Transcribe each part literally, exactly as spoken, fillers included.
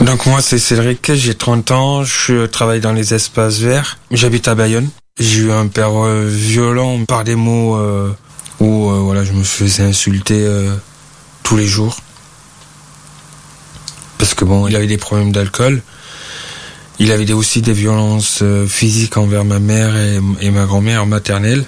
Donc moi c'est Cédric, j'ai trente ans, je travaille dans les espaces verts, j'habite à Bayonne. J'ai eu un père euh, violent par des mots euh, où euh, voilà, je me faisais insulter euh, tous les jours. Parce que bon, il avait des problèmes d'alcool. Il avait aussi des violences euh, physiques envers ma mère et, et ma grand-mère maternelle.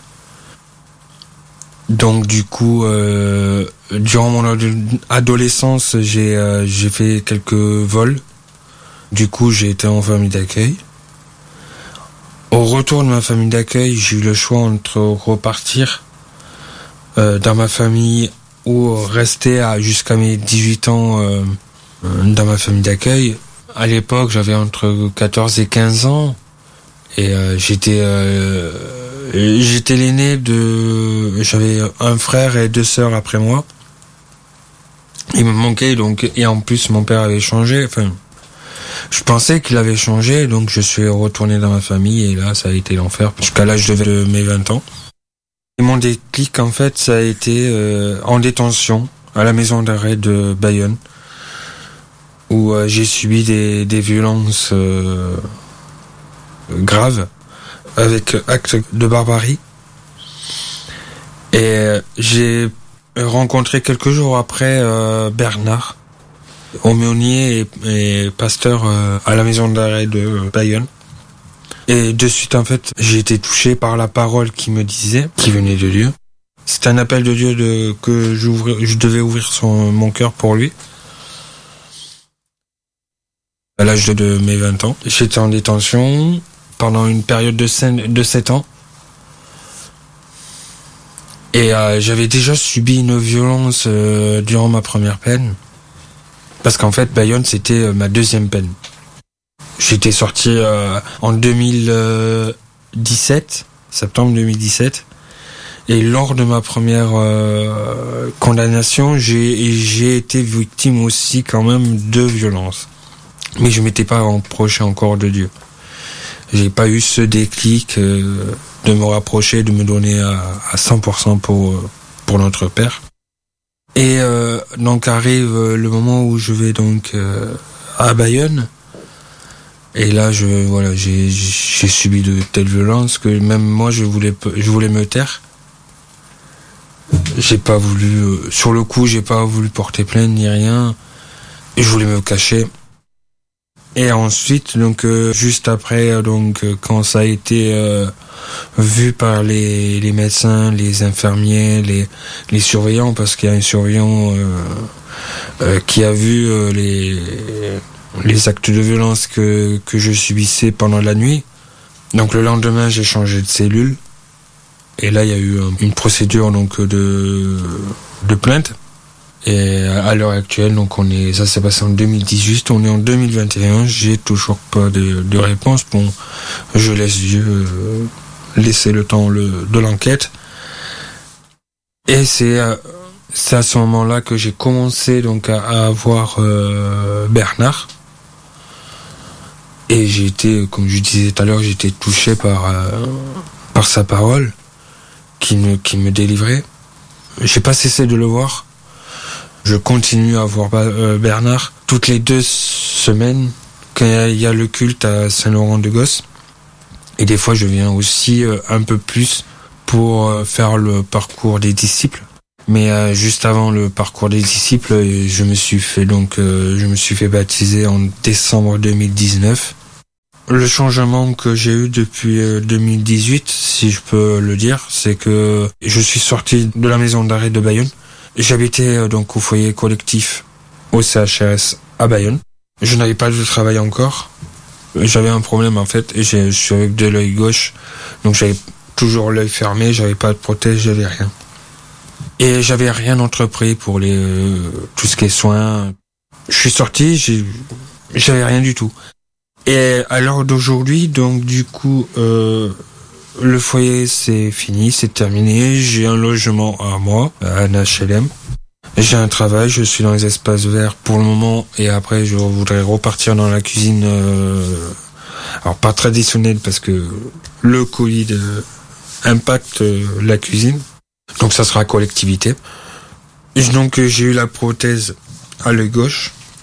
Donc du coup, euh, durant mon adolescence, j'ai euh, j'ai fait quelques vols. Du coup, j'ai été en famille d'accueil. Au retour de ma famille d'accueil, j'ai eu le choix entre repartir euh, dans ma famille ou rester à, jusqu'à mes dix-huit ans euh, dans ma famille d'accueil. À l'époque, j'avais entre quatorze et quinze ans et euh, j'étais euh, j'étais l'aîné de j'avais un frère et deux sœurs après moi. Il me manquait donc et en plus mon père avait changé, enfin je pensais qu'il avait changé, donc je suis retourné dans ma famille et là ça a été l'enfer jusqu'à l'âge de mes vingt ans. Et mon déclic en fait ça a été euh, en détention à la maison d'arrêt de Bayonne où euh, j'ai subi des, des violences euh, graves avec actes de barbarie. Et euh, j'ai rencontré quelques jours après euh, Bernard, aumônier et, et pasteur euh, à la maison d'arrêt de Bayonne. Et de suite, en fait, j'ai été touché par la parole qui me disait, qui venait de Dieu. C'était un appel de Dieu de, que je devais ouvrir son, mon cœur pour lui. À l'âge de, de mes vingt ans, j'étais en détention pendant une période de, de sept ans. Et euh, j'avais déjà subi une violence euh, durant ma première peine. Parce qu'en fait, Bayonne, c'était euh, ma deuxième peine. J'étais sorti euh, en deux mille dix-sept, septembre deux mille dix-sept. Et lors de ma première euh, condamnation, j'ai, j'ai été victime aussi quand même de violence. Mais je m'étais pas rapproché encore de Dieu. J'ai pas eu ce déclic euh, de me rapprocher, de me donner à, à cent pour cent pour, pour notre Père. Et euh, donc arrive le moment où je vais donc euh, à Bayonne. Et là, je voilà, j'ai j'ai subi de telles violences que même moi, je voulais je voulais me taire. J'ai pas voulu, euh, sur le coup, j'ai pas voulu porter plainte ni rien. Je voulais me cacher. Et ensuite, donc euh, juste après, donc euh, quand ça a été euh, vu par les les médecins, les infirmiers, les les surveillants, parce qu'il y a un surveillant euh, euh, qui a vu euh, les les actes de violence que que je subissais pendant la nuit. Donc le lendemain, j'ai changé de cellule. Et là, il y a eu une procédure donc de de plainte. Et à l'heure actuelle, donc on est, ça s'est passé en deux mille dix-huit, on est en deux mille vingt et un, j'ai toujours pas de, de réponse. Bon, je laisse Dieu euh, laisser le temps le, de l'enquête. Et c'est, euh, c'est à ce moment-là que j'ai commencé donc à, à avoir euh, Bernard. Et j'ai été, comme je disais tout à l'heure, j'ai été touché par euh, par sa parole qui me qui me délivrait. J'ai pas cessé de le voir. Je continue à voir Bernard toutes les deux semaines quand il y a le culte à Saint-Laurent-de-Gosse. Et des fois, je viens aussi un peu plus pour faire le parcours des disciples. Mais juste avant le parcours des disciples, je me suis fait donc, je me suis fait baptiser en décembre deux mille dix-neuf. Le changement que j'ai eu depuis deux mille dix-huit, si je peux le dire, c'est que je suis sorti de la maison d'arrêt de Bayonne. J'habitais donc au foyer collectif au C H R S à Bayonne. Je n'avais pas de travail encore. J'avais un problème en fait et je suis avec de l'œil gauche. Donc j'avais toujours l'œil fermé, j'avais pas de prothèse, j'avais rien. Et j'avais rien entrepris pour les euh, tout ce qui est soins. Je suis sorti, j'ai, j'avais rien du tout. Et à l'heure d'aujourd'hui, donc du coup, euh, le foyer c'est fini, c'est terminé. J'ai un logement à moi, un H L M. J'ai un travail, je suis dans les espaces verts pour le moment et après je voudrais repartir dans la cuisine, euh, alors pas traditionnelle parce que le Covid euh, impacte euh, la cuisine, donc ça sera collectivité. Et donc j'ai eu la prothèse à l'œil gauche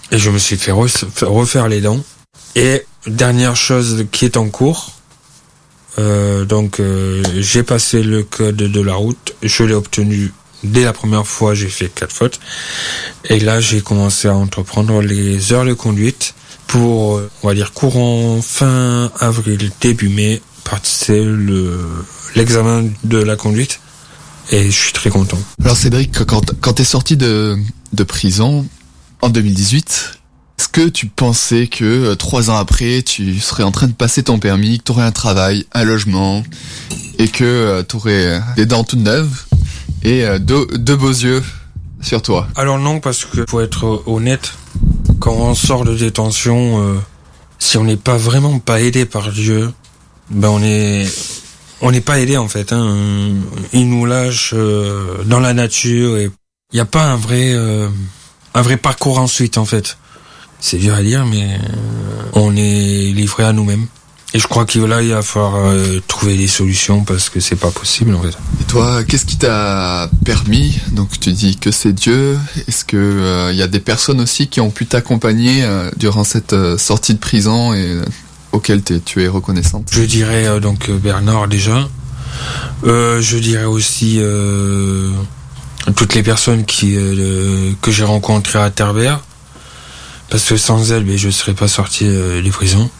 Et je me suis fait refaire les dents. Et dernière chose qui est en cours, euh, donc euh, j'ai passé le code de la route, je l'ai obtenu dès la première fois, j'ai fait quatre fautes. Et là, j'ai commencé à entreprendre les heures de conduite pour, on va dire, courant fin avril, début mai, passer le, l'examen de la conduite. Et je suis très content. Alors Cédric, quand, quand t'es sorti de, de prison en deux mille dix-huit, est-ce que tu pensais que euh, trois ans après, tu serais en train de passer ton permis, que t'aurais un travail, un logement, et que euh, t'aurais des dents toutes neuves et euh, deux, deux beaux yeux sur toi? Alors non, parce que pour être honnête, quand on sort de détention, euh, si on n'est pas vraiment pas aidé par Dieu, ben on est... On n'est pas aidé en fait, hein. Ils nous lâchent euh, dans la nature et il n'y a pas un vrai, euh, un vrai parcours ensuite en fait. C'est dur à dire, mais euh, on est livré à nous-mêmes. Et je crois que là, il va falloir euh, trouver des solutions parce que c'est pas possible en fait. Et toi, qu'est-ce qui t'a permis? Donc tu dis que c'est Dieu. Est-ce que il euh, y a des personnes aussi qui ont pu t'accompagner euh, durant cette euh, sortie de prison et euh, auquel tu es reconnaissante? Je dirais euh, donc Bernard déjà. Euh, je dirais aussi euh, toutes les personnes qui euh, que j'ai rencontrées à Terre-Bert, parce que sans elles, ben, je serais pas sorti euh, des prisons.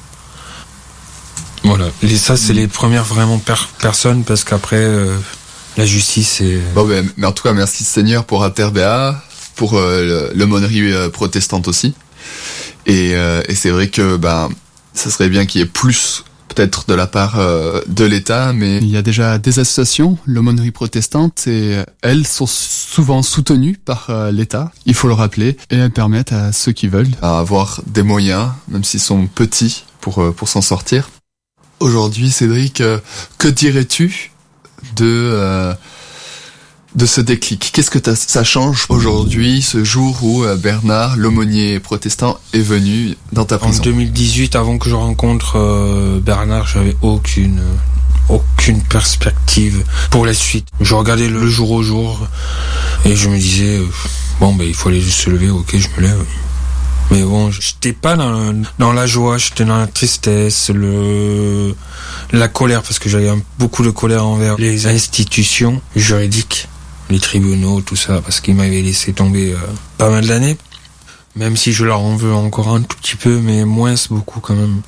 Voilà. Et ça, c'est les premières vraiment per- personnes, parce qu'après euh, la justice. C'est... Bon, ben, mais en tout cas, merci Seigneur pour Aterbea, pour euh, l'aumônerie euh, protestante aussi. Et, euh, et c'est vrai que ben. Ça serait bien qu'il y ait plus, peut-être, de la part euh, de l'État, mais... Il y a déjà des associations, l'aumônerie protestante, et elles sont souvent soutenues par euh, l'État, il faut le rappeler, et elles permettent à ceux qui veulent à avoir des moyens, même s'ils sont petits, pour, euh, pour s'en sortir. Aujourd'hui, Cédric, euh, que dirais-tu de... Euh, de ce déclic? Qu'est-ce que ça change aujourd'hui, ce jour où Bernard, l'aumônier protestant, est venu dans ta prison? En deux mille dix-huit, avant que je rencontre euh, Bernard, j'avais aucune aucune perspective pour la suite. Je regardais le jour au jour et je me disais euh, bon ben il faut aller juste se lever, ok, je me lève. Mais bon, j'étais pas dans, dans la joie, j'étais dans la tristesse, le la colère, parce que j'avais beaucoup de colère envers les institutions juridiques, les tribunaux, tout ça, parce qu'ils m'avaient laissé tomber euh, pas mal d'années. Même si je leur en veux encore un tout petit peu, mais moins beaucoup quand même.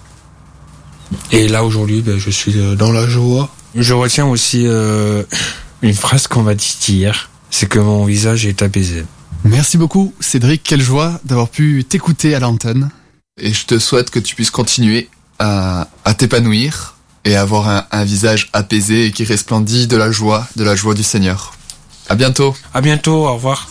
Et là aujourd'hui, ben, je suis dans la joie. Je retiens aussi euh, une phrase qu'on m'a dite hier, c'est que mon visage est apaisé. Merci beaucoup Cédric, quelle joie d'avoir pu t'écouter à l'antenne. Et je te souhaite que tu puisses continuer à, à t'épanouir et avoir un, un visage apaisé et qui resplendit de la joie, de la joie du Seigneur. À bientôt. À bientôt, au revoir.